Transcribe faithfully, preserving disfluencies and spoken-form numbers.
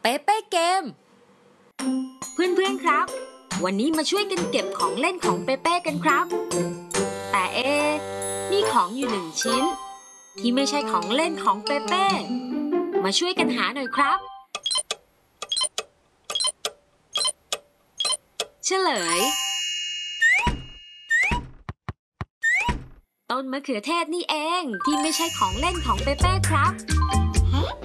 เปเป้เกมเพื่อนๆครับวันนี้มาช่วยกันเก็บของเล่นของเปเป้กันครับแต่เอมีของอยู่หนึ่งชิ้นที่ไม่ใช่ของเล่นของเปเป้มาช่วยกันหาหน่อยครับเฉลยต้นมะเขือเทศนี่เองที่ไม่ใช่ของเล่นของเปเป้ครับ